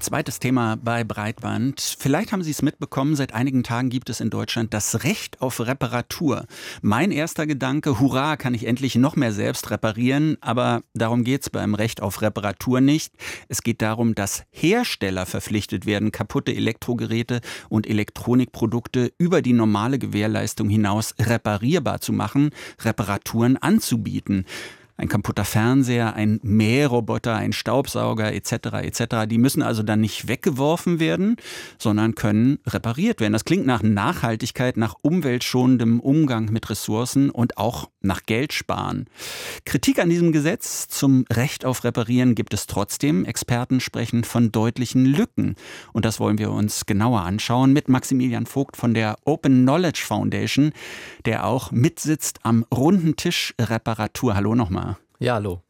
Zweites Thema bei Breitband. Vielleicht haben Sie es mitbekommen, seit einigen Tagen gibt es in Deutschland das Recht auf Reparatur. Mein erster Gedanke, hurra, kann ich endlich noch mehr selbst reparieren, aber darum geht es beim Recht auf Reparatur nicht. Es geht darum, dass Hersteller verpflichtet werden, kaputte Elektrogeräte und Elektronikprodukte über die normale Gewährleistung hinaus reparierbar zu machen, Reparaturen anzubieten. Ein kaputter Fernseher, ein Mähroboter, ein Staubsauger etc. Die müssen also dann nicht weggeworfen werden, sondern können repariert werden. Das klingt nach Nachhaltigkeit, nach umweltschonendem Umgang mit Ressourcen und auch nach Geld sparen. Kritik an diesem Gesetz zum Recht auf Reparieren gibt es trotzdem. Experten sprechen von deutlichen Lücken. Und das wollen wir uns genauer anschauen mit Maximilian Vogt von der Open Knowledge Foundation, der auch mitsitzt am runden Tisch Reparatur. Hallo nochmal. Ja, hallo.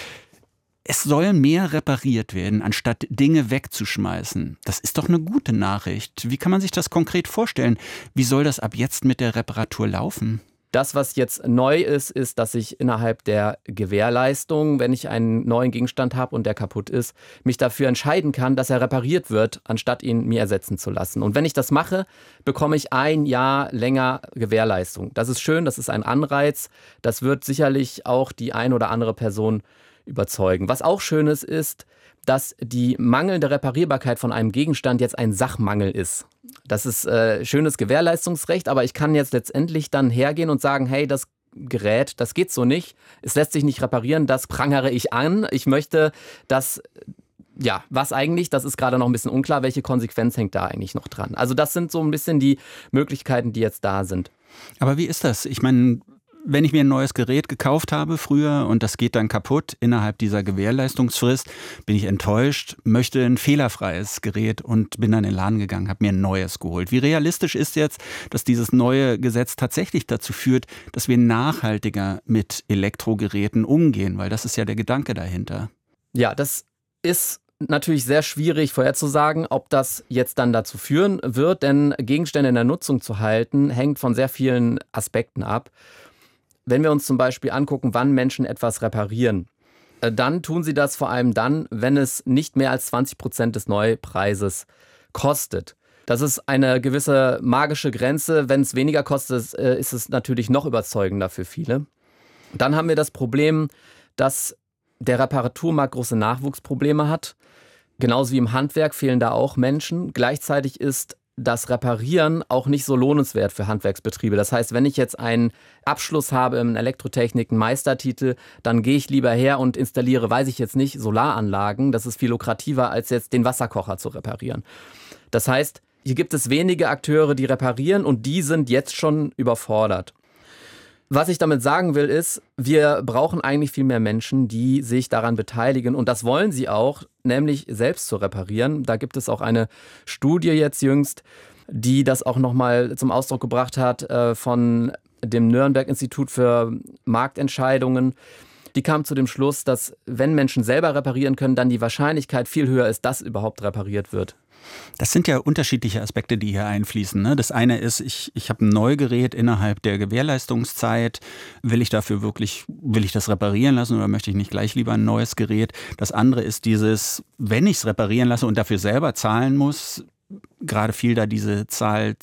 Es soll mehr repariert werden, anstatt Dinge wegzuschmeißen. Das ist doch eine gute Nachricht. Wie kann man sich das konkret vorstellen? Wie soll das ab jetzt mit der Reparatur laufen? Das, was jetzt neu ist, ist, dass ich innerhalb der Gewährleistung, wenn ich einen neuen Gegenstand habe und der kaputt ist, mich dafür entscheiden kann, dass er repariert wird, anstatt ihn mir ersetzen zu lassen. Und wenn ich das mache, bekomme ich 1 Jahr länger Gewährleistung. Das ist schön, das ist ein Anreiz. Das wird sicherlich auch die ein oder andere Person überzeugen. Was auch schön ist, dass die mangelnde Reparierbarkeit von einem Gegenstand jetzt ein Sachmangel ist. Das ist schönes Gewährleistungsrecht, aber ich kann jetzt letztendlich dann hergehen und sagen, hey, das Gerät, das geht so nicht, es lässt sich nicht reparieren, das prangere ich an. Ich möchte das, ja, was eigentlich, das ist gerade noch ein bisschen unklar, welche Konsequenz hängt da eigentlich noch dran. Also das sind so ein bisschen die Möglichkeiten, die jetzt da sind. Aber wie ist das? Ich meine, wenn ich mir ein neues Gerät gekauft habe früher und das geht dann kaputt innerhalb dieser Gewährleistungsfrist, bin ich enttäuscht, möchte ein fehlerfreies Gerät und bin dann in den Laden gegangen, habe mir ein neues geholt. Wie realistisch ist jetzt, dass dieses neue Gesetz tatsächlich dazu führt, dass wir nachhaltiger mit Elektrogeräten umgehen? Weil das ist ja der Gedanke dahinter. Ja, das ist natürlich sehr schwierig vorherzusagen, ob das jetzt dann dazu führen wird, denn Gegenstände in der Nutzung zu halten, hängt von sehr vielen Aspekten ab. Wenn wir uns zum Beispiel angucken, wann Menschen etwas reparieren, dann tun sie das vor allem dann, wenn es nicht mehr als 20% des Neupreises kostet. Das ist eine gewisse magische Grenze. Wenn es weniger kostet, ist es natürlich noch überzeugender für viele. Dann haben wir das Problem, dass der Reparaturmarkt große Nachwuchsprobleme hat. Genauso wie im Handwerk fehlen da auch Menschen. Gleichzeitig ist das Reparieren auch nicht so lohnenswert für Handwerksbetriebe. Das heißt, wenn ich jetzt einen Abschluss habe in Elektrotechnik, einen Meistertitel, dann gehe ich lieber her und installiere, weiß ich jetzt nicht, Solaranlagen. Das ist viel lukrativer, als jetzt den Wasserkocher zu reparieren. Das heißt, hier gibt es wenige Akteure, die reparieren und die sind jetzt schon überfordert. Was ich damit sagen will, ist, wir brauchen eigentlich viel mehr Menschen, die sich daran beteiligen. Und das wollen sie auch, nämlich selbst zu reparieren. Da gibt es auch eine Studie jetzt jüngst, die das auch nochmal zum Ausdruck gebracht hat von dem Nürnberg-Institut für Marktentscheidungen. Die kam zu dem Schluss, dass wenn Menschen selber reparieren können, dann die Wahrscheinlichkeit viel höher ist, dass überhaupt repariert wird. Das sind ja unterschiedliche Aspekte, die hier einfließen, ne? Das eine ist, ich habe ein Neugerät innerhalb der Gewährleistungszeit. Will ich das reparieren lassen oder möchte ich nicht gleich lieber ein neues Gerät? Das andere ist dieses, wenn ich es reparieren lasse und dafür selber zahlen muss, gerade fiel da diese Zahl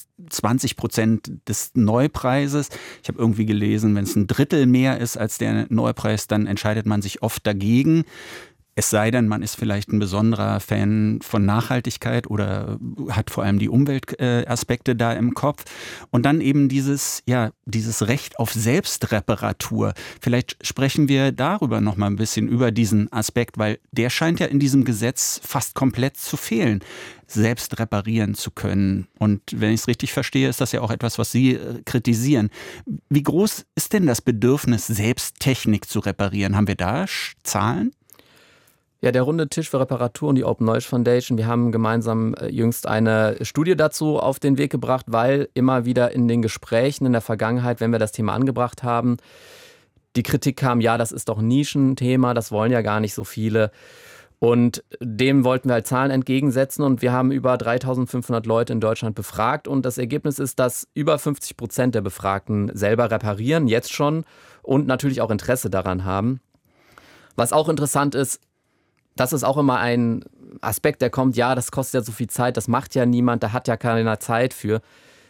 20% des Neupreises. Ich habe irgendwie gelesen, wenn es 1/3 mehr ist als der Neupreis, dann entscheidet man sich oft dagegen. Es sei denn, man ist vielleicht ein besonderer Fan von Nachhaltigkeit oder hat vor allem die Umweltaspekte da im Kopf. Und dann eben dieses Recht auf Selbstreparatur. Vielleicht sprechen wir darüber noch mal ein bisschen, über diesen Aspekt, weil der scheint ja in diesem Gesetz fast komplett zu fehlen, selbst reparieren zu können. Und wenn ich es richtig verstehe, ist das ja auch etwas, was Sie kritisieren. Wie groß ist denn das Bedürfnis, selbst Technik zu reparieren? Haben wir da Zahlen? Ja, der runde Tisch für Reparatur und die Open Knowledge Foundation, wir haben gemeinsam jüngst eine Studie dazu auf den Weg gebracht, weil immer wieder in den Gesprächen in der Vergangenheit, wenn wir das Thema angebracht haben, die Kritik kam, ja, das ist doch ein Nischenthema, das wollen ja gar nicht so viele. Und dem wollten wir halt Zahlen entgegensetzen und wir haben über 3.500 Leute in Deutschland befragt und das Ergebnis ist, dass über 50% der Befragten selber reparieren, jetzt schon, und natürlich auch Interesse daran haben. Was auch interessant ist, das ist auch immer ein Aspekt, der kommt, ja, das kostet ja so viel Zeit, das macht ja niemand, da hat ja keiner Zeit für.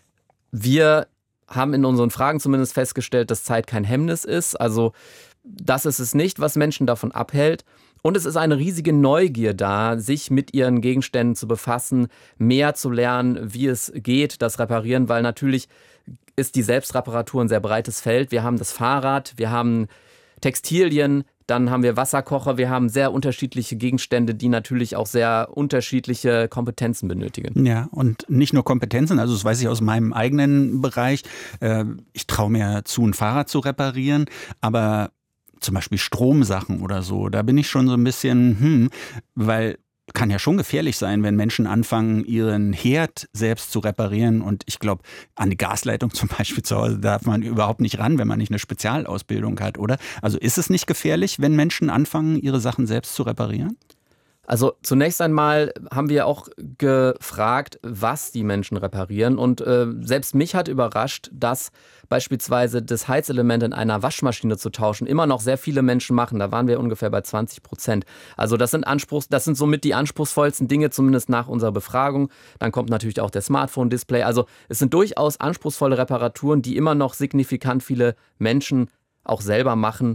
Wir haben in unseren Fragen zumindest festgestellt, dass Zeit kein Hemmnis ist. Also das ist es nicht, was Menschen davon abhält. Und es ist eine riesige Neugier da, sich mit ihren Gegenständen zu befassen, mehr zu lernen, wie es geht, das Reparieren, weil natürlich ist die Selbstreparatur ein sehr breites Feld. Wir haben das Fahrrad, wir haben Textilien, dann haben wir Wasserkocher, wir haben sehr unterschiedliche Gegenstände, die natürlich auch sehr unterschiedliche Kompetenzen benötigen. Ja, und nicht nur Kompetenzen, also das weiß ich aus meinem eigenen Bereich. Ich traue mir zu, ein Fahrrad zu reparieren, aber zum Beispiel Stromsachen oder so, da bin ich schon so ein bisschen, weil kann ja schon gefährlich sein, wenn Menschen anfangen, ihren Herd selbst zu reparieren. Und ich glaube, an die Gasleitung zum Beispiel zu Hause darf man überhaupt nicht ran, wenn man nicht eine Spezialausbildung hat, oder? Also ist es nicht gefährlich, wenn Menschen anfangen, ihre Sachen selbst zu reparieren? Also zunächst einmal haben wir auch gefragt, was die Menschen reparieren. Und selbst mich hat überrascht, dass beispielsweise das Heizelement in einer Waschmaschine zu tauschen immer noch sehr viele Menschen machen. Da waren wir ungefähr bei 20%. Also das sind somit die anspruchsvollsten Dinge, zumindest nach unserer Befragung. Dann kommt natürlich auch der Smartphone-Display. Also es sind durchaus anspruchsvolle Reparaturen, die immer noch signifikant viele Menschen auch selber machen.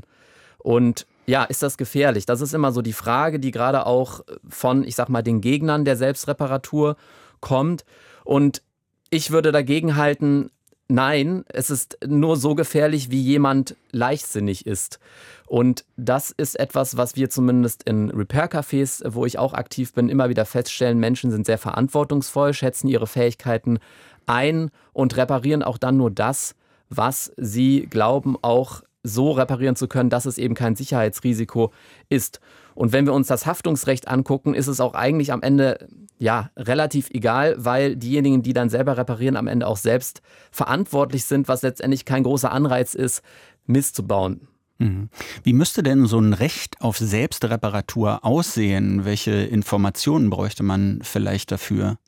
Und ja, ist das gefährlich? Das ist immer so die Frage, die gerade auch von, ich sag mal, den Gegnern der Selbstreparatur kommt. Und ich würde dagegen halten, nein, es ist nur so gefährlich, wie jemand leichtsinnig ist. Und das ist etwas, was wir zumindest in Repair-Cafés, wo ich auch aktiv bin, immer wieder feststellen. Menschen sind sehr verantwortungsvoll, schätzen ihre Fähigkeiten ein und reparieren auch dann nur das, was sie glauben, auch so reparieren zu können, dass es eben kein Sicherheitsrisiko ist. Und wenn wir uns das Haftungsrecht angucken, ist es auch eigentlich am Ende ja relativ egal, weil diejenigen, die dann selber reparieren, am Ende auch selbst verantwortlich sind, was letztendlich kein großer Anreiz ist, Mist zu bauen. Wie müsste denn so ein Recht auf Selbstreparatur aussehen? Welche Informationen bräuchte man vielleicht dafür?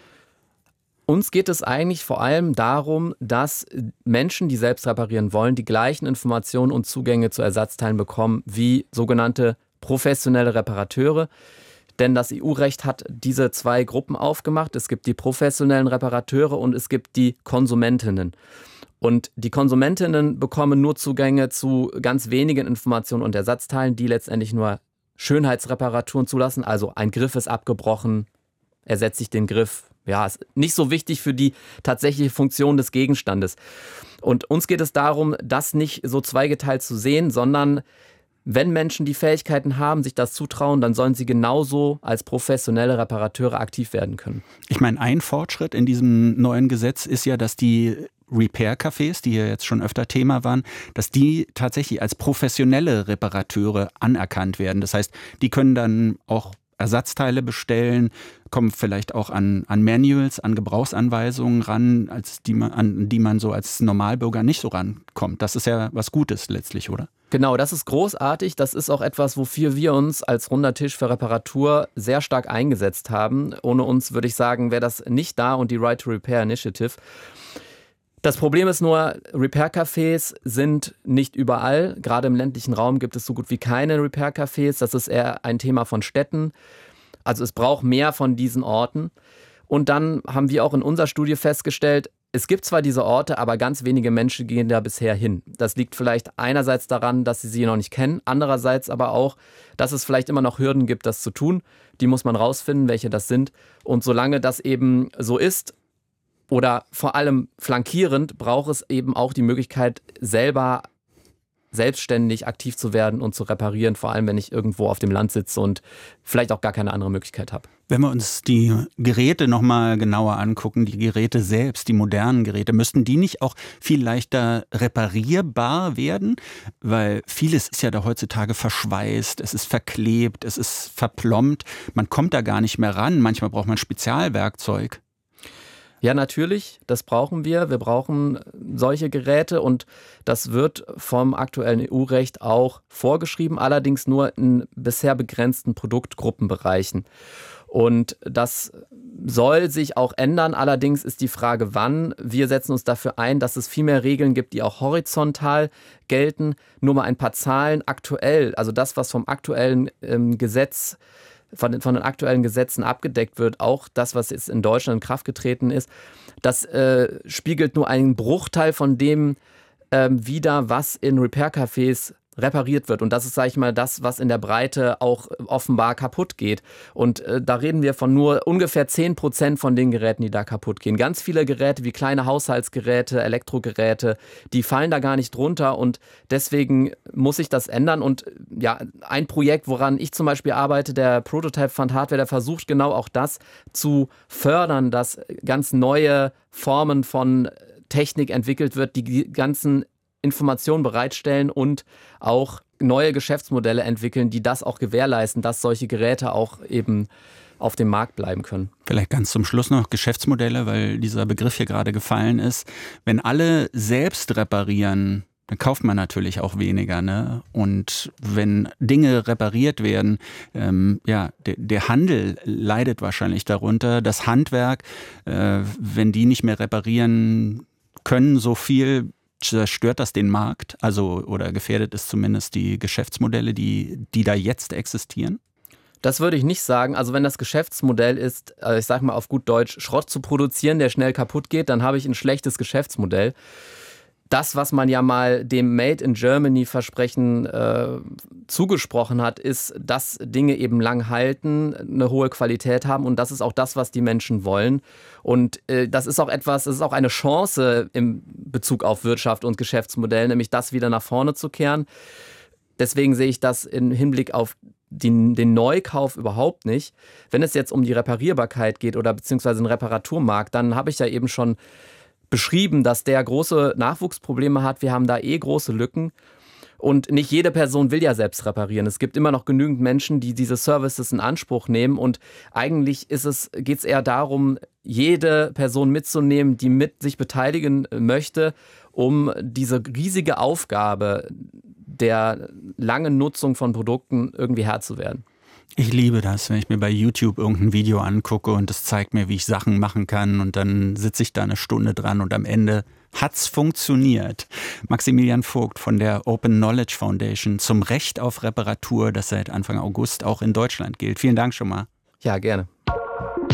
Uns geht es eigentlich vor allem darum, dass Menschen, die selbst reparieren wollen, die gleichen Informationen und Zugänge zu Ersatzteilen bekommen wie sogenannte professionelle Reparateure. Denn das EU-Recht hat diese zwei Gruppen aufgemacht. Es gibt die professionellen Reparateure und es gibt die Konsumentinnen. Und die Konsumentinnen bekommen nur Zugänge zu ganz wenigen Informationen und Ersatzteilen, die letztendlich nur Schönheitsreparaturen zulassen. Also ein Griff ist abgebrochen, ersetze ich den Griff. Ja, ist nicht so wichtig für die tatsächliche Funktion des Gegenstandes. Und uns geht es darum, das nicht so zweigeteilt zu sehen, sondern wenn Menschen die Fähigkeiten haben, sich das zutrauen, dann sollen sie genauso als professionelle Reparateure aktiv werden können. Ich meine, ein Fortschritt in diesem neuen Gesetz ist ja, dass die Repair-Cafés, die ja jetzt schon öfter Thema waren, dass die tatsächlich als professionelle Reparateure anerkannt werden. Das heißt, die können dann auch Ersatzteile bestellen, kommen vielleicht auch an Manuals, an Gebrauchsanweisungen ran, an die man so als Normalbürger nicht so rankommt. Das ist ja was Gutes letztlich, oder? Genau, das ist großartig. Das ist auch etwas, wofür wir uns als Runder Tisch für Reparatur sehr stark eingesetzt haben. Ohne uns, würde ich sagen, wäre das nicht da und die Right to Repair Initiative. Das Problem ist nur, Repair-Cafés sind nicht überall. Gerade im ländlichen Raum gibt es so gut wie keine Repair-Cafés. Das ist eher ein Thema von Städten. Also es braucht mehr von diesen Orten. Und dann haben wir auch in unserer Studie festgestellt, es gibt zwar diese Orte, aber ganz wenige Menschen gehen da bisher hin. Das liegt vielleicht einerseits daran, dass sie noch nicht kennen, andererseits aber auch, dass es vielleicht immer noch Hürden gibt, das zu tun. Die muss man rausfinden, welche das sind. Und solange das eben so ist, oder vor allem flankierend, braucht es eben auch die Möglichkeit, selbstständig aktiv zu werden und zu reparieren, vor allem wenn ich irgendwo auf dem Land sitze und vielleicht auch gar keine andere Möglichkeit habe. Wenn wir uns die Geräte nochmal genauer angucken, die Geräte selbst, die modernen Geräte, müssten die nicht auch viel leichter reparierbar werden? Weil vieles ist ja da heutzutage verschweißt, es ist verklebt, es ist verplombt, man kommt da gar nicht mehr ran, manchmal braucht man Spezialwerkzeug. Ja, natürlich, das brauchen wir. Wir brauchen solche Geräte und das wird vom aktuellen EU-Recht auch vorgeschrieben, allerdings nur in bisher begrenzten Produktgruppenbereichen. Und das soll sich auch ändern, allerdings ist die Frage, wann. Wir setzen uns dafür ein, dass es viel mehr Regeln gibt, die auch horizontal gelten. Nur mal ein paar Zahlen aktuell, also das, was vom aktuellen Gesetz von den aktuellen Gesetzen abgedeckt wird, auch das, was jetzt in Deutschland in Kraft getreten ist, das spiegelt nur einen Bruchteil von dem wider, was in Repair-Cafés repariert wird. Und das ist, sage ich mal, das, was in der Breite auch offenbar kaputt geht. Und da reden wir von nur ungefähr 10% von den Geräten, die da kaputt gehen. Ganz viele Geräte wie kleine Haushaltsgeräte, Elektrogeräte, die fallen da gar nicht drunter. Und deswegen muss sich das ändern. Und ja, ein Projekt, woran ich zum Beispiel arbeite, der Prototype Fund Hardware, der versucht genau auch das zu fördern, dass ganz neue Formen von Technik entwickelt wird, die ganzen Informationen bereitstellen und auch neue Geschäftsmodelle entwickeln, die das auch gewährleisten, dass solche Geräte auch eben auf dem Markt bleiben können. Vielleicht ganz zum Schluss noch Geschäftsmodelle, weil dieser Begriff hier gerade gefallen ist. Wenn alle selbst reparieren, dann kauft man natürlich auch weniger, ne? Und wenn Dinge repariert werden, der Handel leidet wahrscheinlich darunter. Das Handwerk, wenn die nicht mehr reparieren können, so viel, zerstört das den Markt? Also, oder gefährdet es zumindest die Geschäftsmodelle, die da jetzt existieren? Das würde ich nicht sagen. Also wenn das Geschäftsmodell ist, ich sage mal auf gut Deutsch, Schrott zu produzieren, der schnell kaputt geht, dann habe ich ein schlechtes Geschäftsmodell. Das, was man ja mal dem Made in Germany Versprechen zugesprochen hat, ist, dass Dinge eben lang halten, eine hohe Qualität haben, und das ist auch das, was die Menschen wollen. Und das ist auch eine Chance im Bezug auf Wirtschaft und Geschäftsmodell, nämlich das wieder nach vorne zu kehren. Deswegen sehe ich das im Hinblick auf den Neukauf überhaupt nicht. Wenn es jetzt um die Reparierbarkeit geht oder beziehungsweise einen Reparaturmarkt, dann habe ich ja eben schon beschrieben, dass der große Nachwuchsprobleme hat. Wir haben da große Lücken. Und nicht jede Person will ja selbst reparieren. Es gibt immer noch genügend Menschen, die diese Services in Anspruch nehmen. Und eigentlich geht es eher darum, jede Person mitzunehmen, die mit sich beteiligen möchte, um diese riesige Aufgabe der langen Nutzung von Produkten irgendwie Herr zu werden. Ich liebe das, wenn ich mir bei YouTube irgendein Video angucke und es zeigt mir, wie ich Sachen machen kann, und dann sitze ich da eine Stunde dran und am Ende hat's funktioniert. Maximilian Vogt von der Open Knowledge Foundation zum Recht auf Reparatur, das seit Anfang August auch in Deutschland gilt. Vielen Dank schon mal. Ja, gerne.